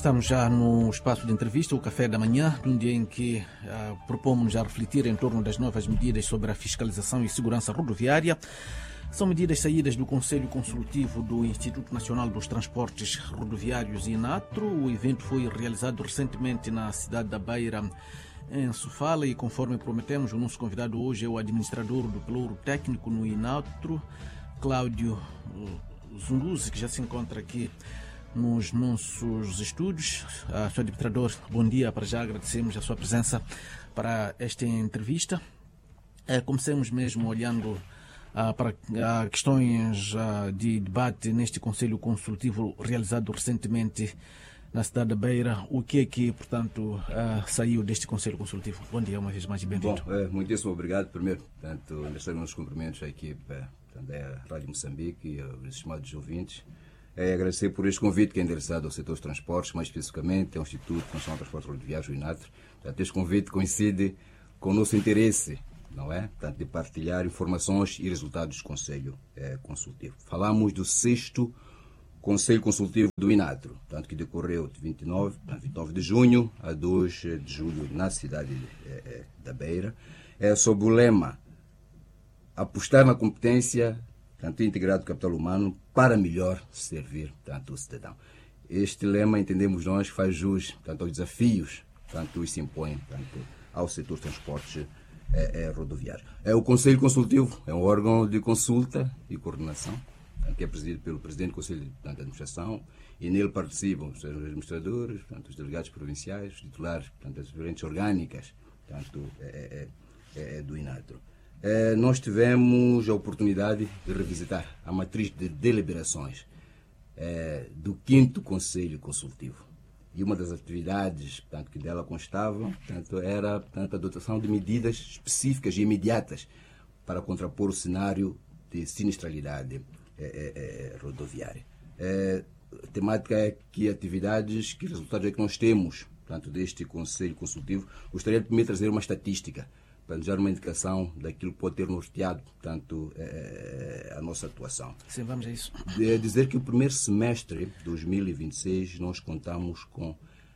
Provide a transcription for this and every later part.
Estamos já no espaço de entrevista, o Café da Manhã, num dia em que propomos a refletir em torno das novas medidas sobre a fiscalização e segurança rodoviária. São medidas saídas do Conselho Consultivo do Instituto Nacional dos Transportes Rodoviários, INATRO. O evento foi realizado recentemente na cidade da Beira, em Sofala, e conforme prometemos, o nosso convidado hoje é o administrador do pelouro técnico no INATRO, Cláudio Zunguzi, que já se encontra aqui nos nossos estúdios. Sr. Administrador, bom dia. Para já agradecemos a sua presença para esta entrevista. Comecemos mesmo olhando para questões de debate neste Conselho Consultivo realizado recentemente na cidade da Beira. O que é que, portanto, saiu deste Conselho Consultivo? Bom dia, uma vez mais, e bem-vindo. Bom, muitíssimo obrigado. Primeiro, portanto, meus cumprimentos à equipe da Rádio Moçambique e aos estimados ouvintes. Agradecer por este convite que é endereçado ao setor dos transportes, mais especificamente ao Instituto Nacional de Transportes Rodoviários, o INATRO. Portanto, este convite coincide com o nosso interesse, não é? Portanto, de partilhar informações e resultados do Conselho Consultivo. Falamos do 6º Conselho Consultivo do INATRO, portanto, que decorreu de 29 de junho a 2 de julho na cidade da Beira, sob o lema apostar na competência, portanto, integrado do capital humano para melhor servir, portanto, o cidadão. Este lema, entendemos nós, faz jus, portanto, aos desafios, portanto, se impõe, portanto, ao setor dos transportes rodoviários. O Conselho Consultivo é um órgão de consulta e coordenação, que é presidido pelo Presidente do Conselho de Administração, e nele participam os administradores, portanto, os delegados provinciais, os titulares, portanto, das diferentes orgânicas, portanto, do INATRO. Nós tivemos a oportunidade de revisitar a matriz de deliberações do 5º Conselho Consultivo. E uma das atividades, portanto, que dela constava, portanto, era, portanto, a adoção de medidas específicas e imediatas para contrapor o cenário de sinistralidade rodoviária. A temática é que atividades, que resultados é que nós temos, portanto, deste Conselho Consultivo. Gostaria de primeiro trazer uma estatística para nos dar uma indicação daquilo que pode ter norteado, portanto, a nossa atuação. Sim, vamos a isso. Dizer que o primeiro semestre de 2026 nós contamos com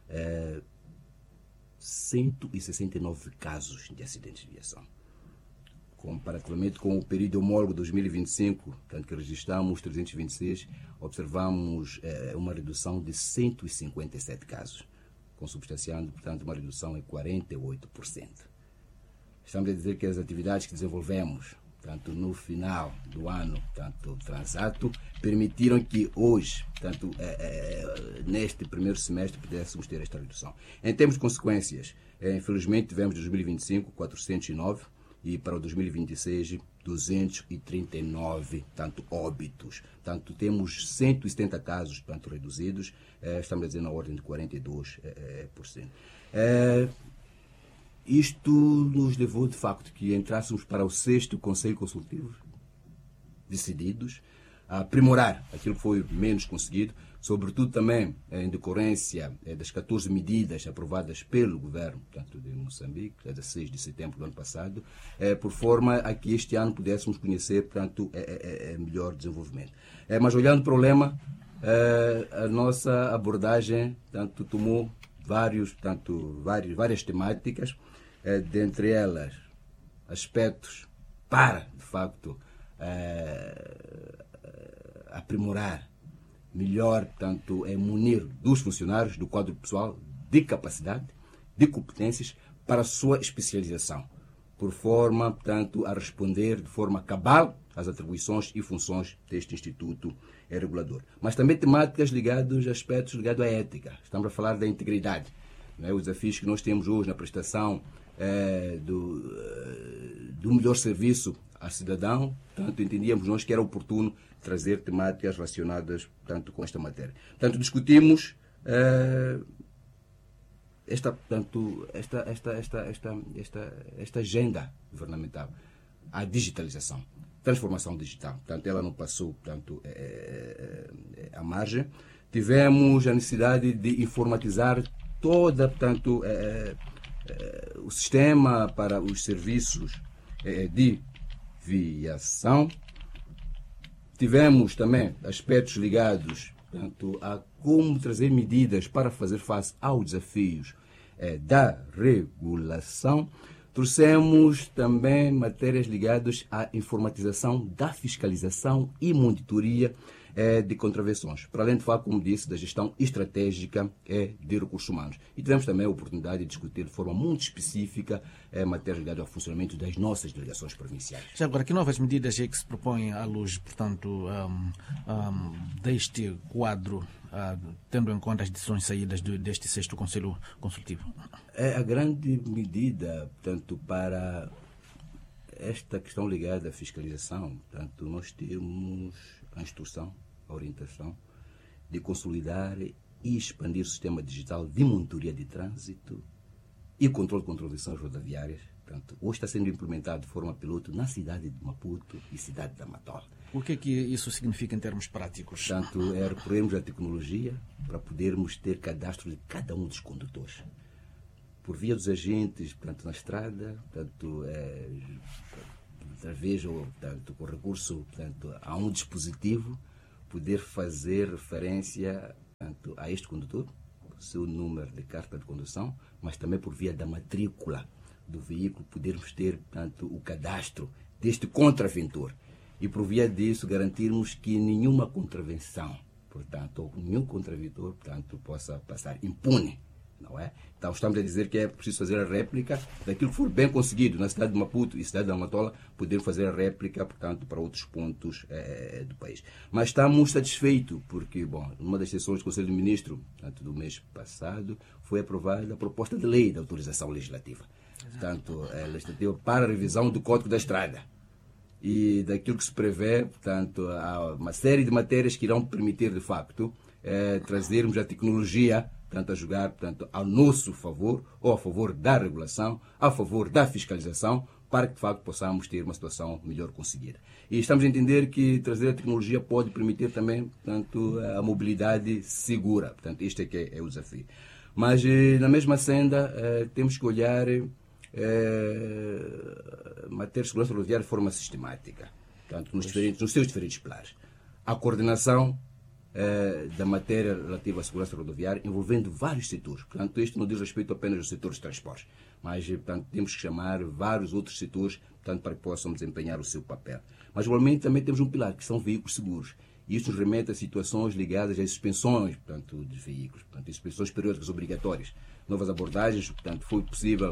169 casos de acidentes de viação. Comparativamente com o período homólogo de 2025, portanto, que registramos 326, observamos uma redução de 157 casos, consubstanciando, portanto, uma redução em 48%. Estamos a dizer que as atividades que desenvolvemos, portanto, no final do ano, portanto, transato, permitiram que hoje, portanto, neste primeiro semestre, pudéssemos ter esta redução. Em termos de consequências, infelizmente, tivemos em 2025 409 e para o 2026 239, portanto, óbitos. Portanto, temos 170 casos, portanto, reduzidos, estamos a dizer na ordem de 42%. Isto nos levou, de facto, que entrássemos para o 6º Conselho Consultivo, decididos a aprimorar aquilo que foi menos conseguido, sobretudo também em decorrência das 14 medidas aprovadas pelo governo, portanto, de Moçambique, a 6 de setembro do ano passado, por forma a que este ano pudéssemos conhecer, portanto, melhor desenvolvimento. Mas olhando para o lema, a nossa abordagem, portanto, tomou várias temáticas, dentre elas aspectos para, de facto, aprimorar melhor, portanto, munir dos funcionários do quadro pessoal de capacidade, de competências para a sua especialização, por forma, portanto, a responder de forma cabal às atribuições e funções deste Instituto regulador. Mas também temáticas ligadas a aspectos ligados à ética. Estamos a falar da integridade, não é? Os desafios que nós temos hoje na prestação do melhor serviço ao cidadão, portanto, entendíamos nós que era oportuno trazer temáticas relacionadas, portanto, com esta matéria. Portanto, discutimos esta agenda governamental, a digitalização, transformação digital. Portanto, ela não passou, portanto, à margem. Tivemos a necessidade de informatizar toda, portanto, o sistema para os serviços de viação. Tivemos também aspectos ligados, portanto, a como trazer medidas para fazer face aos desafios da regulação, trouxemos também matérias ligadas à informatização da fiscalização e monitoria de contravenções, para além de falar, como disse, da gestão estratégica de recursos humanos. E tivemos também a oportunidade de discutir de forma muito específica matérias ligadas ao funcionamento das nossas delegações provinciais. Já agora, que novas medidas é que se propõem à luz, portanto, deste quadro, tendo em conta as decisões saídas deste 6º Conselho Consultivo? A grande medida, portanto, para esta questão ligada à fiscalização, portanto, nós temos a instrução, a orientação de consolidar e expandir o sistema digital de monitoria de trânsito e controle de contravenções rodoviárias. Portanto, hoje está sendo implementado de forma piloto na cidade de Maputo e cidade da Matola. O que é que isso significa em termos práticos? Portanto, recorremos à tecnologia para podermos ter cadastro de cada um dos condutores. Por via dos agentes, portanto, na estrada, portanto, através com recurso, portanto, a um dispositivo, poder fazer referência, portanto, a este condutor, o seu número de carta de condução, mas também por via da matrícula do veículo, podermos ter, portanto, o cadastro deste contraventor. E por via disso garantirmos que nenhuma contravenção, portanto, ou nenhum contraventor, portanto, possa passar impune. Não é? Então estamos a dizer que é preciso fazer a réplica daquilo que for bem conseguido na cidade de Maputo e cidade da Matola, poder fazer a réplica, portanto, para outros pontos do país. Mas estamos satisfeitos porque, bom, numa das sessões do Conselho de Ministros, portanto, do mês passado, foi aprovada a proposta de lei de autorização legislativa. Portanto, legislativa para a revisão do Código da Estrada. E daquilo que se prevê, portanto, há uma série de matérias que irão permitir, de facto, trazermos a tecnologia, portanto, a jogar, portanto, ao nosso favor, ou a favor da regulação, a favor da fiscalização, para que, de facto, possamos ter uma situação melhor conseguida. E estamos a entender que trazer a tecnologia pode permitir também, portanto, a mobilidade segura. Portanto, este é que é o desafio. Mas, na mesma senda, temos que olhar matéria de segurança rodoviária de forma sistemática, portanto, nos seus diferentes pilares. A coordenação da matéria relativa à segurança rodoviária envolvendo vários setores. Portanto, isto não diz respeito apenas aos setores de transportes, mas, portanto, temos que chamar vários outros setores, portanto, para que possam desempenhar o seu papel. Mas, igualmente, também temos um pilar, que são veículos seguros. E isto nos remete a situações ligadas às suspensões, portanto, dos veículos, portanto, suspensões periódicas obrigatórias. Novas abordagens, portanto, foi possível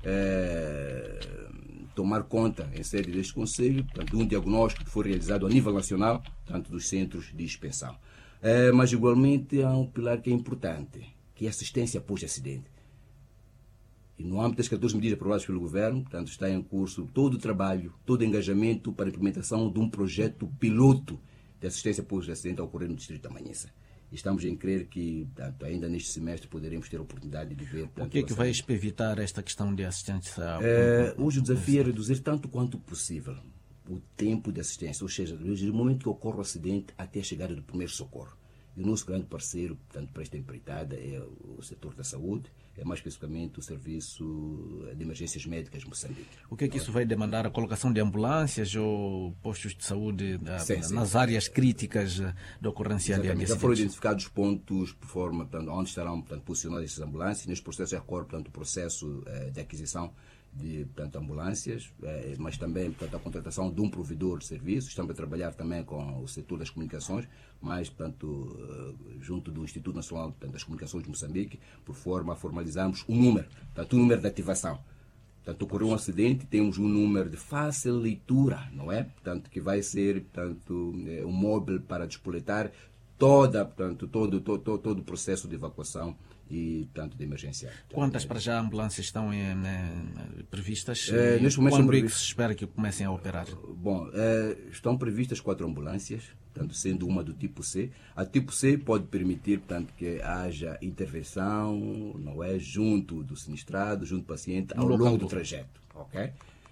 tomar conta, em sede deste Conselho, portanto, de um diagnóstico que foi realizado a nível nacional, portanto, dos centros de inspeção. Mas, igualmente, há um pilar que é importante, que é a assistência pós-acidente. E no âmbito das 14 medidas aprovadas pelo Governo, portanto, está em curso todo o trabalho, todo o engajamento para a implementação de um projeto piloto de assistência pós-acidente a ocorrer no Distrito da Manhissa. E estamos em crer que, portanto, ainda neste semestre poderemos ter a oportunidade de ver... Portanto, o que é que vai evitar esta questão de assistência? Hoje o desafio é reduzir tanto quanto possível o tempo de assistência, ou seja, desde o momento que ocorre o acidente até a chegada do primeiro socorro. E o nosso grande parceiro, portanto, para esta empreitada é o setor da saúde, é mais especificamente o Serviço de Emergências Médicas de Moçambique. O que é que isso vai demandar? A colocação de ambulâncias ou postos de saúde nas áreas críticas da ocorrência de acidentes? Já foram identificados pontos por forma, portanto, onde estarão, portanto, posicionadas essas ambulâncias. Neste processo já ocorre, portanto, o processo de aquisição de, portanto, ambulâncias, mas também, portanto, a contratação de um provedor de serviços. Estamos a trabalhar também com o setor das comunicações, mas, portanto, junto do Instituto Nacional, portanto, das Comunicações de Moçambique, por forma a formalizarmos um número, portanto, um número de ativação. Portanto, ocorreu um acidente, temos um número de fácil leitura, não é? Portanto, que vai ser, portanto, um móvel para despoletar portanto, todo o processo de evacuação e, portanto, de emergência. Quantas para já ambulâncias estão previstas? Neste momento quando é que se espera que comecem a operar? Bom, estão previstas 4 ambulâncias, portanto, sendo uma do tipo C. A tipo C pode permitir, portanto, que haja intervenção, não é, junto do sinistrado, junto do paciente, ao longo do trajeto, ok?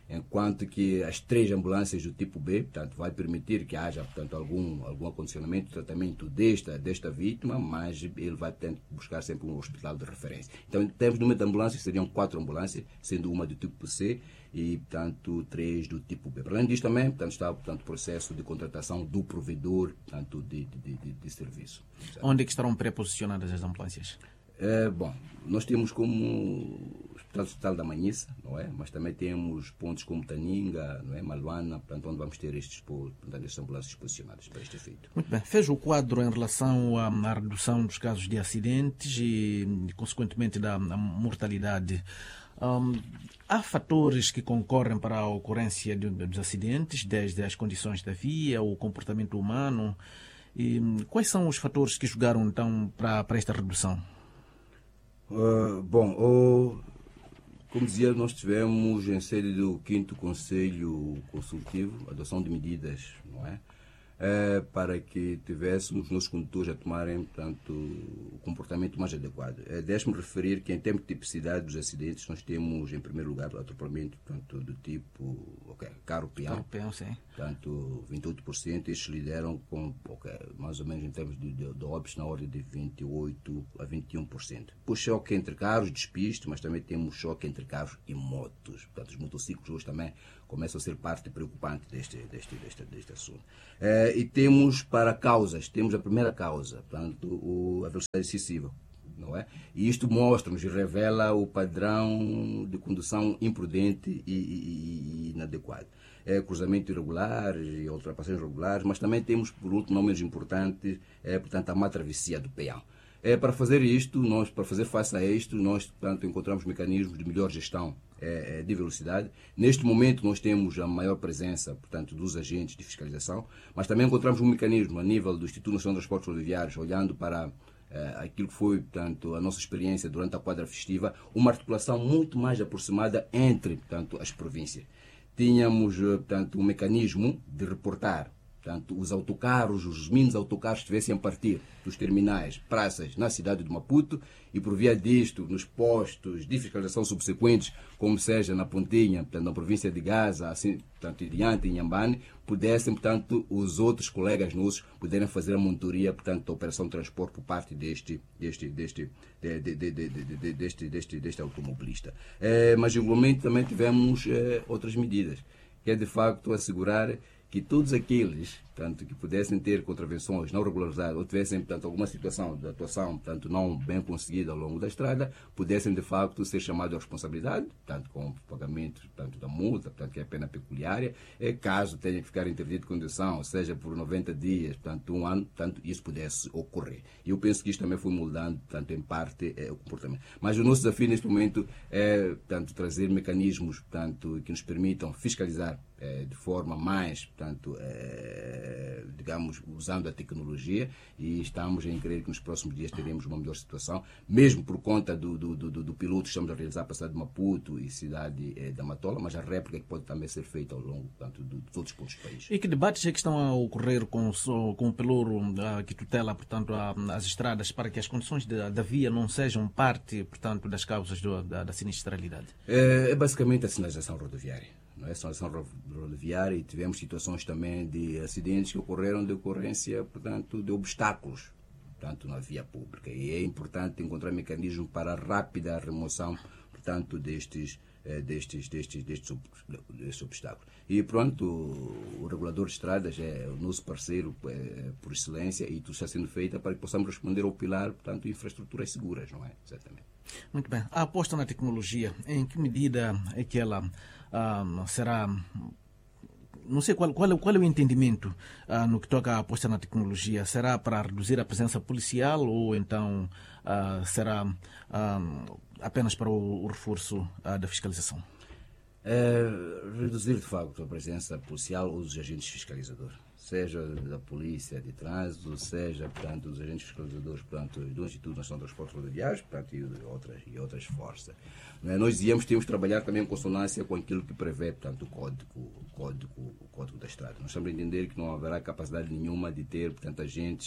enquanto que as 3 ambulâncias do tipo B, portanto, vai permitir que haja, portanto, algum acondicionamento, tratamento desta vítima, mas ele vai buscar sempre um hospital de referência. Então, em termos de número de ambulâncias, seriam 4 ambulâncias, sendo uma do tipo C e, portanto, 3 do tipo B. Para além disso, também, portanto, está o processo de contratação do provedor, portanto, de serviço. Onde é que estarão pré-posicionadas as ambulâncias? Bom, nós temos como o Hospital da Manhissa, não é? Mas também temos pontos como Taninga, não é? Maluana, portanto, onde vamos ter estas ambulâncias posicionadas para este efeito. Muito bem. Fez o quadro em relação à redução dos casos de acidentes e, consequentemente, da mortalidade. Há fatores que concorrem para a ocorrência dos acidentes, desde as condições da via, o comportamento humano. E quais são os fatores que jogaram, então, para esta redução? Como dizia, nós tivemos em sede do 5º Conselho Consultivo a adoção de medidas, não é? Para que tivéssemos os nossos condutores a tomarem, portanto, o comportamento mais adequado. Deixe-me referir que, em termos de tipicidade dos acidentes, nós temos, em primeiro lugar, o atropelamento, portanto, do tipo carro-peão. Carro-peão, sim. Portanto, 28%, estes lideram com, mais ou menos, em termos de óbitos, na ordem de 28% a 21%. Por choque entre carros, despiste, mas também temos choque entre carros e motos. Portanto, os motociclos hoje também começam a ser parte preocupante deste assunto. E temos para causas, temos a primeira causa, portanto, a velocidade excessiva, não é? E isto mostra-nos e revela o padrão de condução imprudente e inadequado. Cruzamento irregular e ultrapassagens irregulares, mas também temos, por último, não menos importante, portanto, a má travessia do peão. Para fazer face a isto, nós, portanto, encontramos mecanismos de melhor gestão de velocidade. Neste momento, nós temos a maior presença, portanto, dos agentes de fiscalização, mas também encontramos um mecanismo a nível do Instituto Nacional de Transportes Rodoviários, olhando para aquilo que foi, portanto, a nossa experiência durante a quadra festiva, uma articulação muito mais aproximada entre, portanto, as províncias. Tínhamos, portanto, um mecanismo de reportar, portanto, os autocarros, os mini autocarros estivessem a partir dos terminais, praças na cidade de Maputo e, por via disto, nos postos de fiscalização subsequentes, como seja na Pontinha, portanto, na província de Gaza, assim, portanto, e diante, em Inhambane, pudessem, portanto, os outros colegas nossos poderem fazer a monitoria, portanto, da operação de transporte por parte deste automobilista. Mas, igualmente, também tivemos outras medidas, que é, de facto, assegurar que todos aqueles, portanto, que pudessem ter contravenções não regularizadas ou tivessem, portanto, alguma situação de atuação, portanto, não bem conseguida ao longo da estrada, pudessem, de facto, ser chamados à responsabilidade, portanto, com o pagamento, portanto, da multa, portanto, que é a pena pecuniária, caso tenha que ficar interdito de condução, seja por 90 dias, portanto, 1 ano, portanto, isso pudesse ocorrer. E eu penso que isto também foi moldando, portanto, em parte, o comportamento. Mas o nosso desafio neste momento é, portanto, trazer mecanismos, portanto, que nos permitam fiscalizar de forma mais, portanto, digamos, usando a tecnologia, e estamos em crer que nos próximos dias teremos uma melhor situação, mesmo por conta do piloto que estamos a realizar para a cidade de Maputo e cidade da Matola, mas a réplica que pode também ser feita ao longo, portanto, de todos os pontos do país. E que debates é que estão a ocorrer com o pelouro que tutela, portanto, as estradas para que as condições da via não sejam parte, portanto, das causas da sinistralidade? É basicamente a sinalização rodoviária. Não é? Sinalização rodoviária, e tivemos situações também de acidentes que ocorreram de ocorrência, portanto, de obstáculos, portanto, na via pública. E é importante encontrar mecanismos para a rápida remoção, portanto, destes obstáculos. E pronto, o regulador de estradas é o nosso parceiro por excelência, e tudo está sendo feito para que possamos responder ao pilar, portanto, infraestruturas seguras, não é? Exatamente. Muito bem. A aposta na tecnologia, em que medida é que ela será... Não sei qual é o entendimento no que toca à aposta na tecnologia. Será para reduzir a presença policial ou então será apenas para o reforço da fiscalização? Reduzir, de facto, a presença policial ou dos agentes fiscalizadores, seja da polícia de trânsito, seja, portanto, dos agentes fiscalizadores, portanto, do Instituto Nacional de Transportes Rodoviários, portanto, e outras forças. Nós temos de trabalhar também em consonância com aquilo que prevê, portanto, o código da estrada. Nós estamos a entender que não haverá capacidade nenhuma de ter, portanto, agentes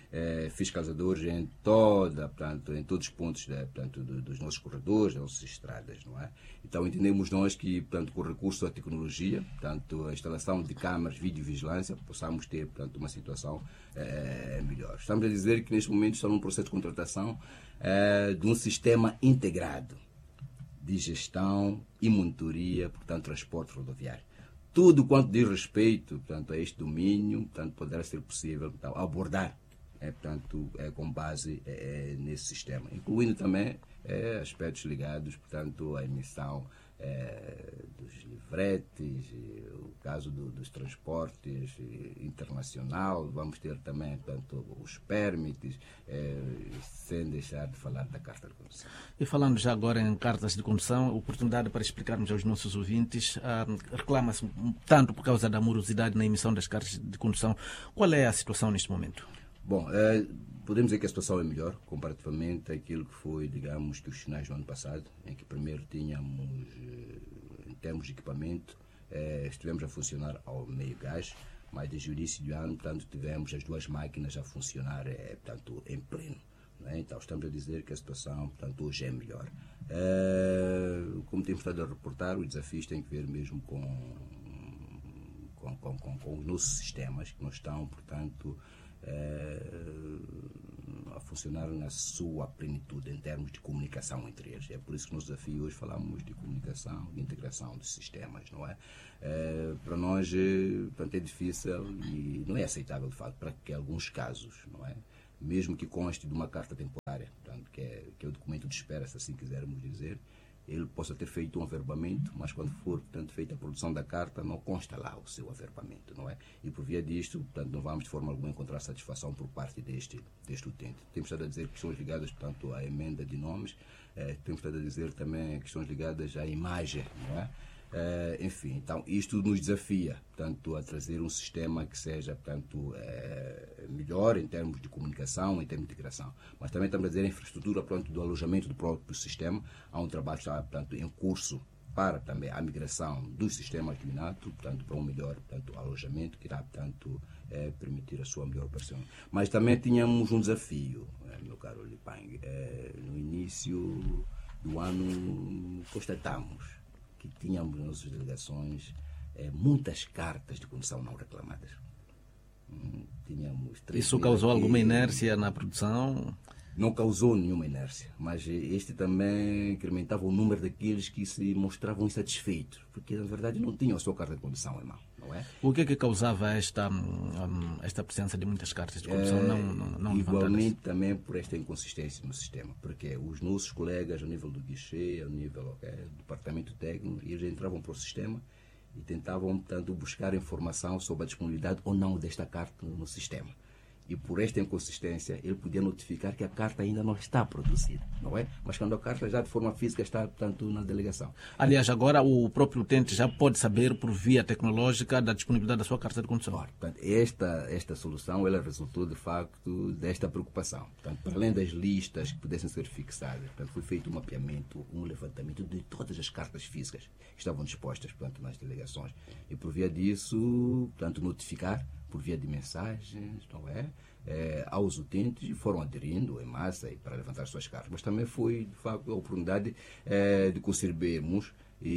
fiscalizadores em em todos os pontos dos nossos corredores, das nossas estradas, não é? Então entendemos nós que, portanto, com o recurso à tecnologia, portanto, a instalação de câmaras, videovigilância, possamos ter, portanto, uma situação melhor. Estamos a dizer que neste momento estamos num processo de contratação de um sistema integrado de gestão e monitoria, portanto, transporte rodoviário. Tudo quanto diz respeito, portanto, a este domínio, portanto, poderá ser possível, portanto, abordar, com base nesse sistema, incluindo também aspectos ligados, portanto, à emissão dos livretes, o caso dos transportes internacional, vamos ter também, portanto, os permites, sem deixar de falar da carta de condução. E falando já agora em cartas de condução, oportunidade para explicarmos aos nossos ouvintes, reclama-se tanto por causa da morosidade na emissão das cartas de condução. Qual é a situação neste momento? Bom, podemos dizer que a situação é melhor comparativamente àquilo que foi, digamos, que os sinais do ano passado, em que primeiro tínhamos, em termos de equipamento, estivemos a funcionar ao meio gás, mas desde o início do ano, portanto, tivemos as duas máquinas a funcionar, portanto, em pleno. Né? Então, estamos a dizer que a situação, portanto, hoje é melhor. Como temos estado a reportar, os desafios têm que ver mesmo com os nossos sistemas, que não estão, portanto, a funcionar na sua plenitude em termos de comunicação entre eles. É por isso que nos desafio hoje falamos de comunicação, de integração dos sistemas, não é? Para nós, portanto, é difícil e não é aceitável, de facto, para que alguns casos, não é? Mesmo que conste de uma carta temporária, portanto, que é o documento de espera, se assim quisermos dizer, ele possa ter feito um averbamento, mas quando for, portanto, feita a produção da carta, não consta lá o seu averbamento, não é? E por via disto, portanto, não vamos de forma alguma encontrar satisfação por parte deste utente. Temos estado a dizer questões ligadas, portanto, à emenda de nomes, temos estado a dizer também questões ligadas à imagem, não é? Enfim, então isto nos desafia, portanto, a trazer um sistema que seja, portanto, melhor em termos de comunicação, em termos de integração. Mas também estamos a dizer a infraestrutura, portanto, do alojamento do próprio sistema. Há um trabalho que está, portanto, em curso para também a migração dos sistemas de Minato, portanto, para um melhor, portanto, alojamento que irá, portanto, permitir a sua melhor operação. Mas também tínhamos um desafio, meu caro Lipang. No início do ano constatamos que tínhamos nas nossas delegações muitas cartas de condução não reclamadas. Tínhamos Isso causou alguma inércia na produção? Não causou nenhuma inércia, mas este também incrementava o número daqueles que se mostravam insatisfeitos, porque na verdade não tinham a sua carta de condução em mão, não é? O que é que causava esta presença de muitas cartas de condução não igualmente levantadas? Também por esta inconsistência no sistema, porque os nossos colegas, ao nível do guichê, ao nível do departamento técnico, eles entravam para o sistema e tentavam, portanto, buscar informação sobre a disponibilidade ou não desta carta no sistema. E por esta inconsistência, ele podia notificar que a carta ainda não está produzida, não é? Mas quando a carta já de forma física está, portanto, na delegação. Aliás, agora o próprio utente já pode saber, por via tecnológica, da disponibilidade da sua carta de condução. Portanto, esta solução, ela resultou, de facto, desta preocupação. Portanto, para além das listas que pudessem ser fixadas, portanto, foi feito um mapeamento, um levantamento de todas as cartas físicas que estavam dispostas, portanto, nas delegações. E por via disso, portanto, notificar por via de mensagens, não é? Aos utentes, e foram aderindo em massa para levantar suas cartas. Mas também foi, de facto, a oportunidade de concebermos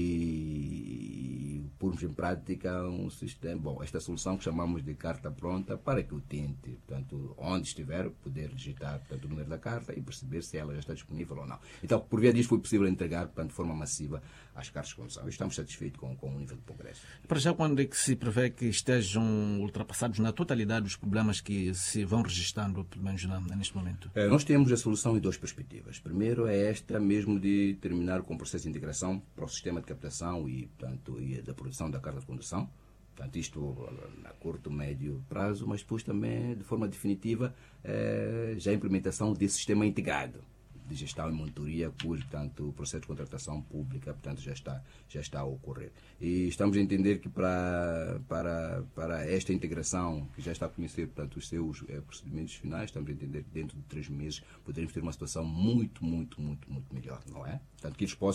e pormos em prática um sistema, esta solução que chamamos de carta pronta, para que o utente, portanto, onde estiver, poder digitar, portanto, o número da carta e perceber se ela já está disponível ou não. Então, por via disso, foi possível entregar, portanto, de forma massiva as cartas de condução. Estamos satisfeitos com o nível de progresso. Para já, quando é que se prevê que estejam ultrapassados na totalidade os problemas que se vão registrando, pelo menos neste momento? Nós temos a solução em duas perspectivas. Primeiro é esta mesmo de terminar com o processo de integração para o sistema de captação e, portanto, da produção da carta de condução. Portanto, isto a curto, médio prazo, mas depois também, de forma definitiva, já a implementação desse sistema integrado de gestão e monitoria, cujo, portanto, o processo de contratação pública, portanto, já está a ocorrer. E estamos a entender que para esta integração, que já está a conhecer, portanto, os seus procedimentos finais, estamos a entender que dentro de 3 meses poderemos ter uma situação muito melhor, não é? Portanto, que eles possam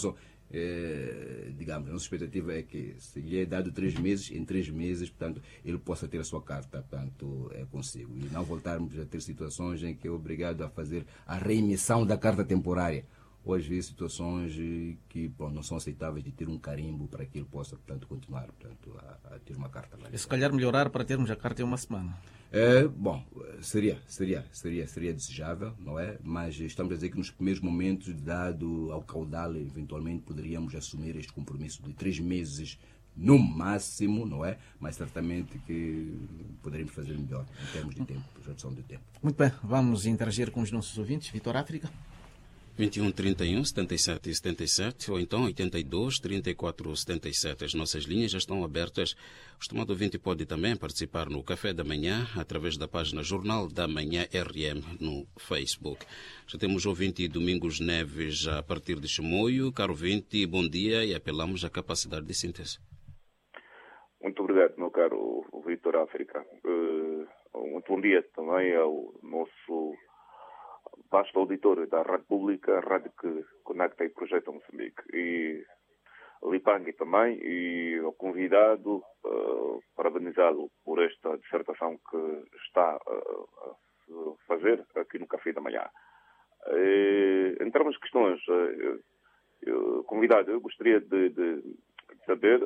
digamos, a nossa expectativa é que se lhe é dado 3 meses, em 3 meses, portanto, ele possa ter a sua carta, portanto, consigo. E não voltarmos a ter situações em que é obrigado a fazer a reemissão da carta temporária. Ou às vezes situações que não são aceitáveis de ter um carimbo para que ele possa, portanto, continuar, portanto, a ter uma carta. E se calhar melhorar para termos a carta em uma semana. Bom, seria desejável, não é? Mas estamos a dizer que nos primeiros momentos, dado ao caudal, eventualmente poderíamos assumir este compromisso de 3 meses no máximo, não é? Mas certamente que poderíamos fazer melhor em termos de tempo, redução de tempo. Muito bem, vamos interagir com os nossos ouvintes. Vitor África. 21 31 77 77 ou então 82 34 77. As nossas linhas já estão abertas. O estimado ouvinte pode também participar no Café da Manhã através da página Jornal da Manhã RM no Facebook. Já temos o ouvinte Domingos Neves a partir de Chimoio. Caro ouvinte, bom dia e apelamos à capacidade de síntese. Muito obrigado, meu caro Vitor África. Muito bom dia também ao nosso vasto auditório da Rádio Pública, a rádio que conecta e projeta Moçambique. E Lipang também, e ao convidado, parabenizá-lo por esta dissertação que está a fazer aqui no Café da Manhã. Em termos de questões, convidado, eu gostaria de saber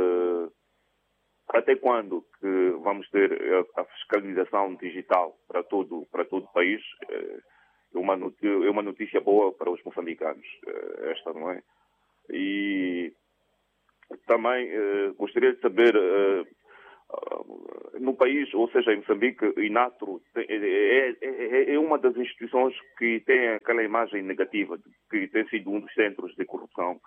até quando que vamos ter a fiscalização digital para todo o país. É uma notícia boa para os moçambicanos, esta, não é? E também gostaria de saber, no país, ou seja, em Moçambique, o INATRO é uma das instituições que tem aquela imagem negativa, que tem sido um dos centros de corrupção.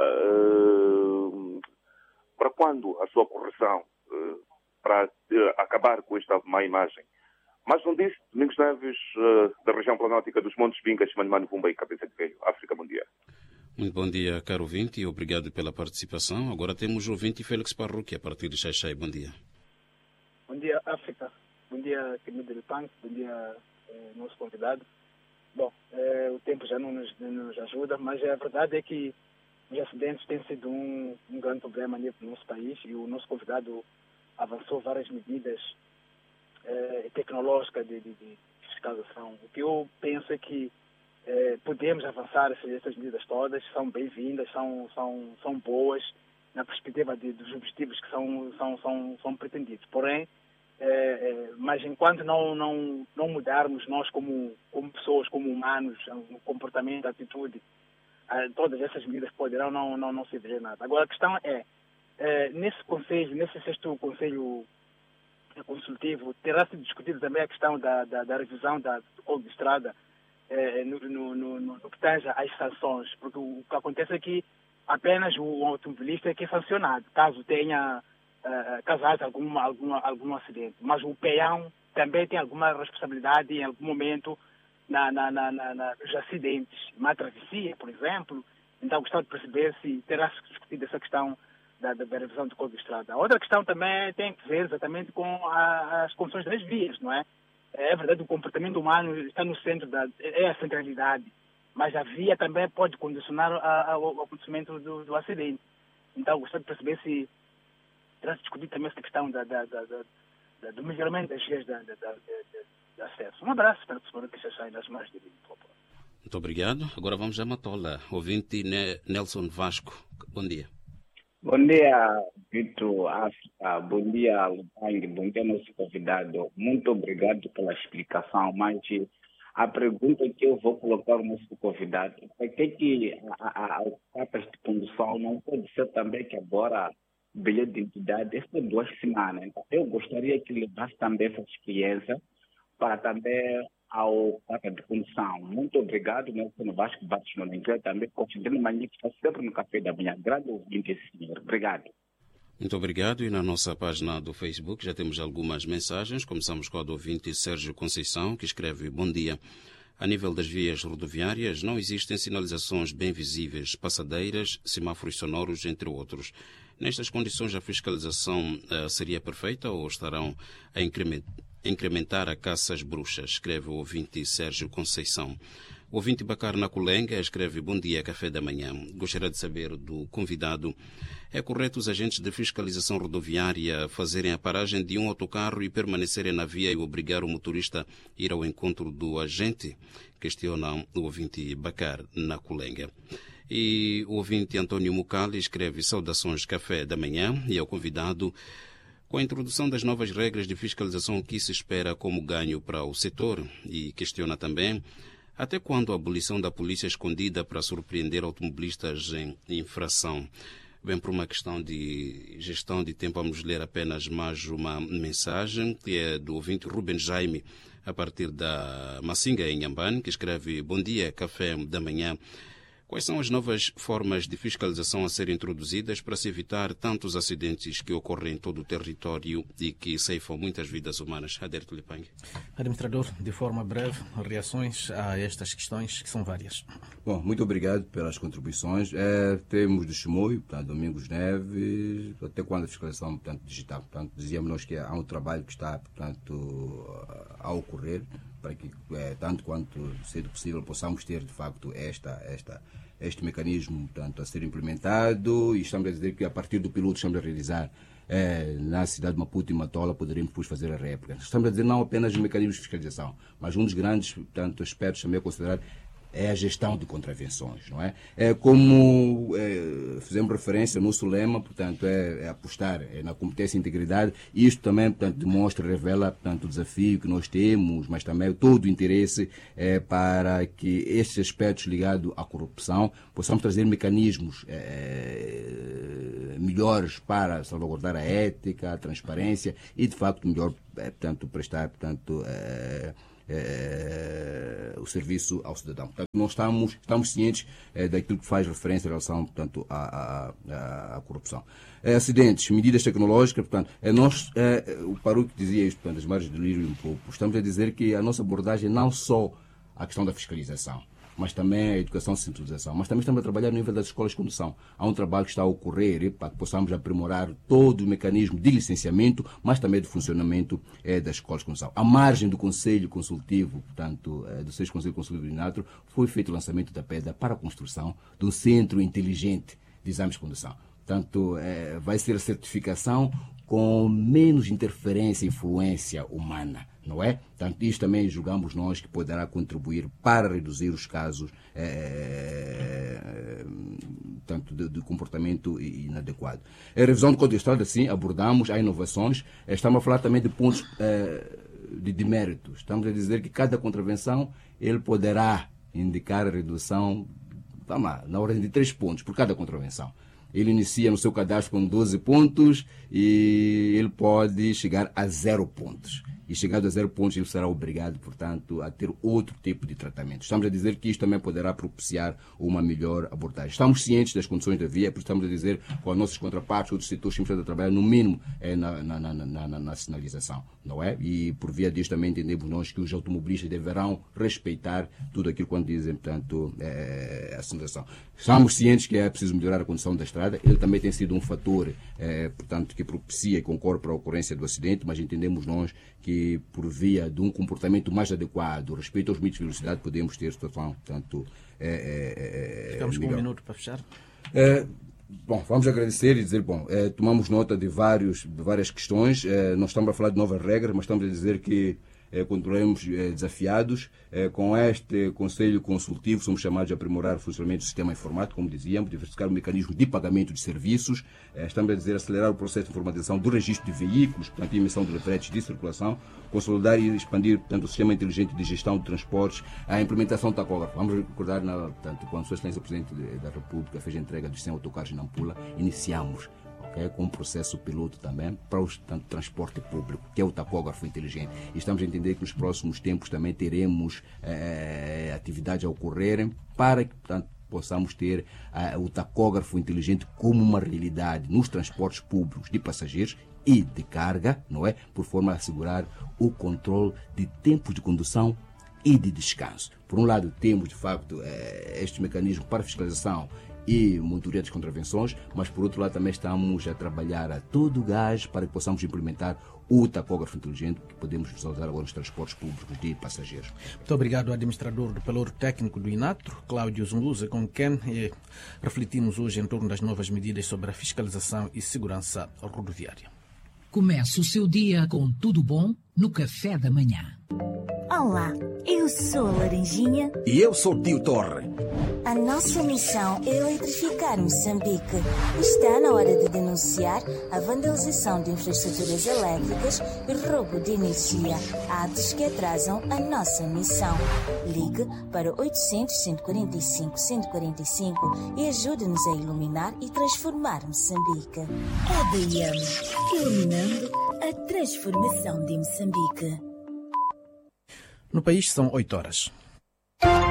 Para quando a sua correção, para acabar com esta má imagem? Mas não disse, Domingos Neves, da região planótica dos Montes Vingas, Manmano, Vumba e Cabeça de Velho. África, bom dia. Muito bom dia, caro ouvinte, e obrigado pela participação. Agora temos o ouvinte Félix Parruque, a partir de Xaixai. Bom dia. Bom dia, África. Bom dia, querido Lipang. Bom dia, nosso convidado. Bom, o tempo já não nos ajuda, mas a verdade é que os acidentes têm sido um grande problema no nosso país e o nosso convidado avançou várias medidas tecnológica de fiscalização. O que eu penso é que podemos avançar essas medidas todas, são bem-vindas, são boas na perspectiva dos objetivos que são pretendidos. Porém, mas enquanto não mudarmos nós como pessoas, como humanos, o comportamento, a atitude, todas essas medidas poderão não servir a nada. Agora a questão nesse sexto conselho consultivo, terá sido discutido também a questão da revisão do Código de Estrada no que tange às sanções, porque o que acontece é que apenas o automobilista é que é sancionado, caso haja algum acidente. Mas o peão também tem alguma responsabilidade em algum momento nos acidentes, uma travessia, por exemplo. Então, gostava de perceber se terá sido discutido essa questão da revisão do Código de Estrada. A outra questão também tem que ver exatamente com as condições das vias, não é? É verdade, o comportamento humano está no centro, é a centralidade, mas a via também pode condicionar ao acontecimento do acidente. Então, gostaria de perceber se terá se discutido também essa questão do melhoramento das vias de acesso. Um abraço para a pessoa que já sai das mais de Muito obrigado. Agora vamos a Matola. Ouvinte Nelson Vasco. Bom dia. Bom dia, Vitor África. Bom dia, Lupang. Bom dia, nosso convidado. Muito obrigado pela explicação, mas a pergunta que eu vou colocar ao nosso convidado é que as capas de condução não pode ser também que agora bilhete de identidade, estas 2 semanas. Então, eu gostaria que levasse também essa experiência para também ao capa de condução. Muito obrigado, Nelson Vasco Bates no inglês, também considerando manhã que está sempre no Café da Manhã. Grande ouvinte, senhor. Obrigado. Muito obrigado. E na nossa página do Facebook já temos algumas mensagens. Começamos com a do ouvinte Sérgio Conceição, que escreve: bom dia. A nível das vias rodoviárias, não existem sinalizações bem visíveis, passadeiras, semáforos sonoros, entre outros. Nestas condições, a fiscalização seria perfeita ou estarão a incrementar a caça às bruxas, escreve o ouvinte Sérgio Conceição. O ouvinte Bacar Naculenga escreve: bom dia, café da manhã. Gostaria de saber do convidado: é correto os agentes de fiscalização rodoviária fazerem a paragem de um autocarro e permanecerem na via e obrigar o motorista a ir ao encontro do agente? Questiona o ouvinte Bacar Naculenga. E o ouvinte Antônio Mucali escreve: saudações, café da manhã, e ao convidado: com a introdução das novas regras de fiscalização, o que se espera como ganho para o setor? E questiona também: até quando a abolição da polícia escondida para surpreender automobilistas em infração? Bem, por uma questão de gestão de tempo, vamos ler apenas mais uma mensagem, que é do ouvinte Rubem Jaime, a partir da Massinga, em Nhambane, que escreve: bom dia, café da manhã. Quais são as novas formas de fiscalização a serem introduzidas para se evitar tantos acidentes que ocorrem em todo o território e que ceifam muitas vidas humanas? Aderto Lipang. Administrador, de forma breve, reações a estas questões, que são várias. Bom, muito obrigado pelas contribuições. Temos do Chimoio, portanto, Domingos Neves, até quando a fiscalização, portanto, digital. Portanto, dizíamos nós que há um trabalho que está, portanto, a ocorrer para que, tanto quanto cedo possível, possamos ter, de facto, este mecanismo, portanto, a ser implementado, e estamos a dizer que a partir do piloto estamos a realizar na cidade de Maputo e Matola, poderemos depois fazer a réplica. Estamos a dizer não apenas os mecanismos de fiscalização, mas um dos grandes, portanto, aspectos também a considerar é a gestão de contravenções, não é? Como fizemos referência, o nosso lema, portanto, é apostar na competência e integridade. Isto também, portanto, demonstra, revela, portanto, o desafio que nós temos, mas também todo o interesse para que estes aspectos ligados à corrupção possamos trazer mecanismos melhores para salvaguardar a ética, a transparência e, de facto, melhor, portanto, prestar, portanto, o serviço ao cidadão. Portanto, nós estamos cientes daquilo que faz referência em relação, portanto, à corrupção. Acidentes, medidas tecnológicas, portanto, o Paruque dizia isto, portanto, as margens de delírio um pouco. Estamos a dizer que a nossa abordagem não só a questão da fiscalização, mas também a educação e sensibilização. Mas também estamos a trabalhar no nível das escolas de condução. Há um trabalho que está a ocorrer para que possamos aprimorar todo o mecanismo de licenciamento, mas também de funcionamento das escolas de condução. À margem do Conselho Consultivo, portanto, do 6º Conselho Consultivo de Natro, foi feito o lançamento da pedra para a construção de um centro inteligente de exames de condução. Portanto, vai ser a certificação com menos interferência e influência humana, não é? Portanto, isto também julgamos nós que poderá contribuir para reduzir os casos tanto de comportamento inadequado. A revisão do Código de Estrada, sim, abordamos, há inovações. Estamos a falar também de pontos de méritos. Estamos a dizer que cada contravenção ele poderá indicar a redução, vamos lá, na ordem de 3 pontos por cada contravenção. Ele inicia no seu cadastro com 12 pontos e ele pode chegar a 0 pontos. E chegado a 0 pontos, ele será obrigado, portanto, a ter outro tipo de tratamento. Estamos a dizer que isto também poderá propiciar uma melhor abordagem. Estamos cientes das condições da via, porque estamos a dizer com as nossas contrapartes, outros setores que estamos a trabalhar, no mínimo, na sinalização, não é? E por via disto também entendemos nós que os automobilistas deverão respeitar tudo aquilo quando dizem, portanto, a sinalização. Estamos cientes que é preciso melhorar a condição da estrada. Ele também tem sido um fator, portanto, que propicia e concorre para a ocorrência do acidente, mas entendemos nós que por via de um comportamento mais adequado, respeito aos limites de velocidade, podemos ter situação, portanto, Ficamos com 1 minuto para fechar. Bom, vamos agradecer e dizer, tomamos nota de várias questões. Nós estamos a falar de novas regras, mas estamos a dizer que continuaremos desafiados. Com este Conselho Consultivo, somos chamados a aprimorar o funcionamento do sistema informático, como dizíamos, diversificar o mecanismo de pagamento de serviços. Estamos a dizer acelerar o processo de informatização do registro de veículos, portanto, emissão de lefretes de circulação, consolidar e expandir, portanto, o sistema inteligente de gestão de transportes, a implementação do tacógrafo. Vamos recordar, portanto, quando a Sua Excelência, o Presidente da República, fez a entrega dos 100 autocarros em Nampula, iniciamos com um processo piloto também para o transporte público, que é o tacógrafo inteligente. E estamos a entender que nos próximos tempos também teremos atividades a ocorrerem para que, portanto, possamos ter o tacógrafo inteligente como uma realidade nos transportes públicos de passageiros e de carga, não é? Por forma a assegurar o controle de tempos de condução e de descanso. Por um lado, temos, de facto, este mecanismo para fiscalização e monitoria das contravenções, mas por outro lado também estamos a trabalhar a todo o gás para que possamos implementar o tacógrafo inteligente que podemos usar agora nos transportes públicos de passageiros. Muito obrigado ao administrador do Pelouro Técnico do INATRO, Cláudio Zunguza, com quem refletimos hoje em torno das novas medidas sobre a fiscalização e segurança rodoviária. Comece o seu dia com tudo bom no café da manhã. Olá, eu sou a Laranjinha. E eu sou o Tio Torre. A nossa missão é eletrificar Moçambique. Está na hora de denunciar a vandalização de infraestruturas elétricas e roubo de energia, atos que atrasam a nossa missão. Ligue para 800-145-145 e ajude-nos a iluminar e transformar Moçambique. EDM, iluminando a transformação de Moçambique. No país são 8 horas.